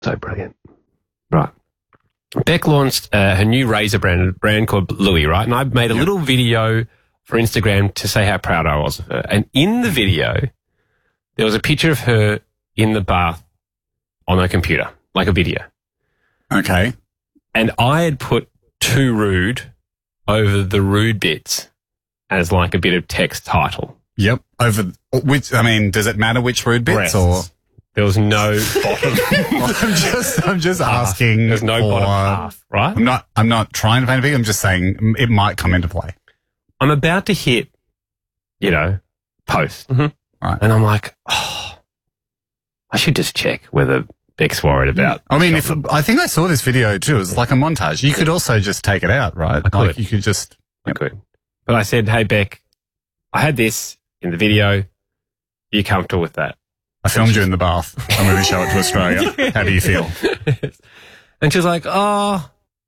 So brilliant. Right. Beck launched her new razor brand called Louis, right? And I made a little video for Instagram to say how proud I was of her. And in the video, there was a picture of her in the bath on her computer, like a video. Okay. And I had put Too Rude over the rude bits as like a bit of text title. Yep. Over which, I mean, does it matter which rude bits Breasts. or? There was no bottom. I'm just asking. There's no bottom half, right? I'm not trying to paint a picture. I'm just saying it might come into play. I'm about to hit, post. Right. And I'm like, I should just check whether Beck's worried about. I mean, I think I saw this video too. It was like a montage. You could also just take it out, right? I could. Like you could just. I could. But I said, hey, Beck, I had this in the video. Are you comfortable with that? I filmed you in the bath. I'm going to show it to Australia. How do you feel? And she was like, yeah,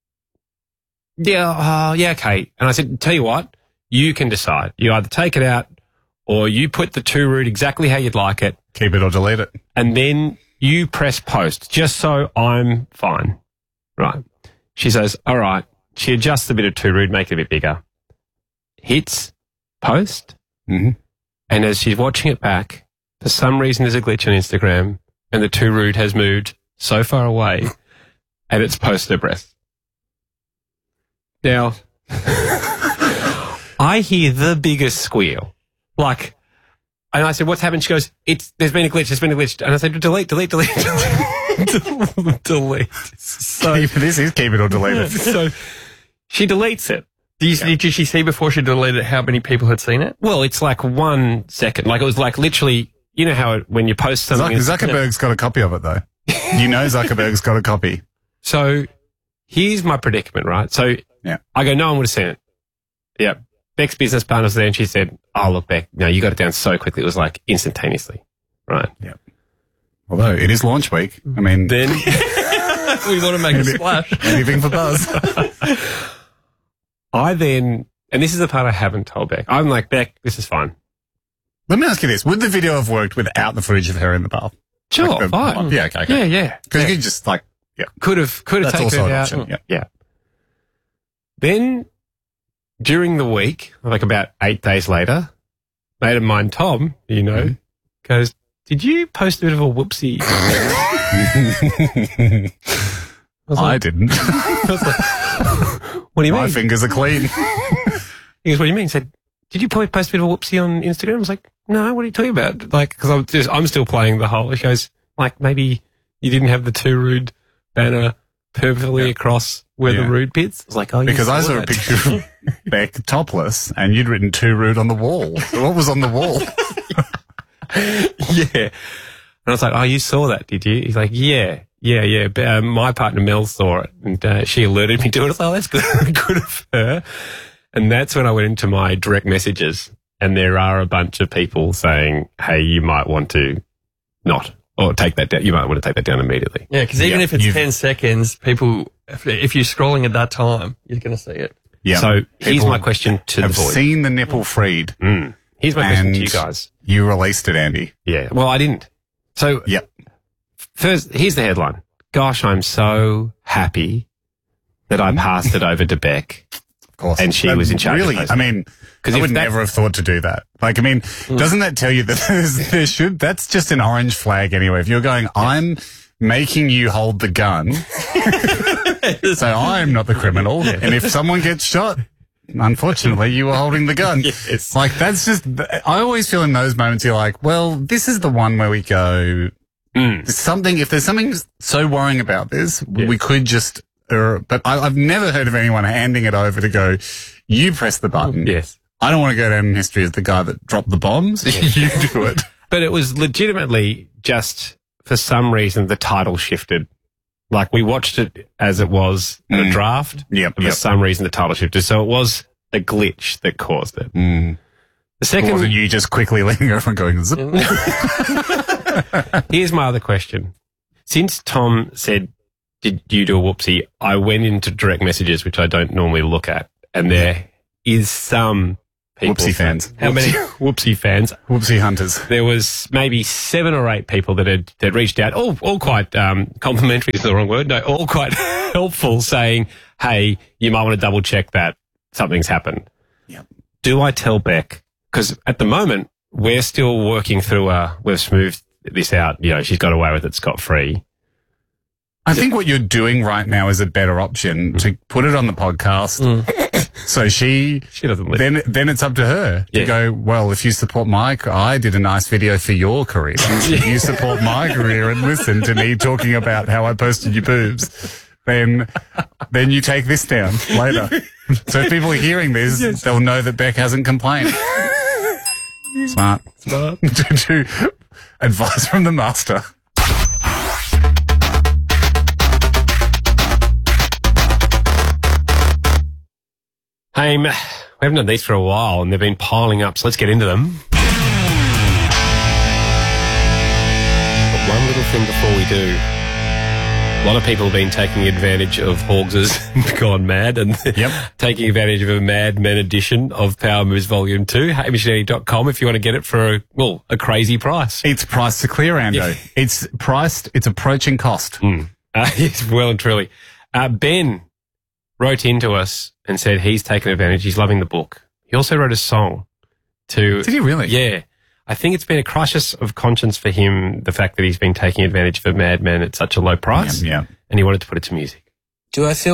okay. And I said, tell you what, you can decide. You either take it out or you put the Too Rude exactly how you'd like it. Keep it or delete it. And then you press post just so I'm fine. Right. She says, all right. She adjusts a bit of Too Rude, make it a bit bigger. Hits post. Mm-hmm. And as she's watching it back, for some reason there's a glitch on Instagram and the Too Rude has moved so far away and it's posted her breast. Now, I hear the biggest squeal. Like, and I said, what's happened? She goes, there's been a glitch. And I said, delete. delete. So, This is keep it or delete it. So she deletes it. Did she see before she deleted it how many people had seen it? Well, it's like 1 second. Like it was like literally, you know how when you post something. Zuckerberg's got a copy of it though. You know Zuckerberg's got a copy. So here's my predicament, right? So I go, no one would have seen it. Yeah. Beck's business partner's there and she said, oh, look, Beck, no, you got it down so quickly. It was like instantaneously. Right. Yeah. Although it is launch week. I mean. Then we want to make a splash. Anything for buzz. I then, and this is the part I haven't told Beck. I'm like, Beck, this is fine. Let me ask you this. Would the video have worked without the footage of her in the bath? Sure, like fine. Yeah, okay. Yeah. Because you could just like, Could have That's taken also it an out. option. Yeah. Then during the week, like about 8 days later, mate of mine, Tom, goes, did you post a bit of a whoopsie? I didn't. I was like, what do you mean? My fingers are clean. He goes, what do you mean? He said, did you post a bit of a whoopsie on Instagram? I was like, no, what are you talking about? Like, because I'm still playing the whole. He goes, like, maybe you didn't have the Too Rude banner perfectly across where the rude bits. I was like, oh, because I saw a picture of Beck topless and you'd written Too Rude on the wall. So what was on the wall? Yeah. And I was like, oh, you saw that, did you? He's like, yeah. My partner Mel saw it and she alerted me to it. I was like, oh, that's good, good of her. And that's when I went into my direct messages and there are a bunch of people saying, hey, you might want to not, or take that down. You might want to take that down immediately. Yeah, because even if it's 10 seconds, people, if you're scrolling at that time, you're going to see it. Yeah. So here's my question to the I've boys. seen the nipple freed. Here's my question to you guys. You released it, Andy. Yeah. Well, I didn't. So first, here's the headline. Gosh, I'm so happy that I passed it over to Beck. Of course. And she was in charge. Really? Of I mean, I would never have thought to do that. Like, I mean, doesn't that tell you that that's just an orange flag anyway. If you're going, I'm making you hold the gun, so I'm not the criminal. And if someone gets shot, unfortunately, you were holding the gun. Yes. Like, that's just, I always feel in those moments, you're like, well, this is the one where we go, if there's something so worrying about this, we could just, but I've never heard of anyone handing it over to go, you press the button. Yes. I don't want to go down in history as the guy that dropped the bombs. You do it. But it was legitimately just, for some reason, the title shifted. Like, we watched it as it was a draft. Yep. For some reason, the title shifted. So it was a glitch that caused it. The second, Or was it you just quickly leaning over and going, zip? Here's my other question. Since Tom said, did you do a whoopsie? I went into direct messages, which I don't normally look at, and there is some people. Whoopsie fans. How many? Whoopsie fans. Whoopsie hunters. There was maybe 7 or 8 people that had reached out, all quite complimentary is the wrong word, no, all quite helpful, saying, hey, you might want to double check that something's happened. Yep. Do I tell Beck? Because at the moment, we're still working through, we've smoothed this out. You know, she's got away with it scot-free. I think what you're doing right now is a better option to put it on the podcast. So she doesn't listen. then it's up to her to go, well, if you support I did a nice video for your career. If you support my career and listen to me talking about how I posted your boobs, then you take this down later. So if people are hearing this, they'll know that Beck hasn't complained. Smart. To advice from the master. Hey, we haven't done these for a while and they've been piling up, so let's get into them. But one little thing before we do. A lot of people have been taking advantage of Hawgs' Gone Mad and taking advantage of a Mad Men edition of Power Moves Volume 2. HamishAndy.com if you want to get it for a crazy price. It's priced to clear, Ando. It's priced, it's approaching cost. Yes, well and truly. Ben wrote into us and said he's taken advantage. He's loving the book. He also wrote a song to... Did he really? Yeah. I think it's been a crisis of conscience for him, the fact that he's been taking advantage of a Mad Men at such a low price. Yeah. And he wanted to put it to music. Do I feel